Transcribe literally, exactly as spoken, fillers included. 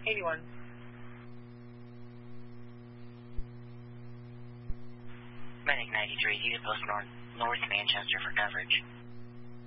eighty-one. Medic ninety-three, you can post north, north Manchester for coverage.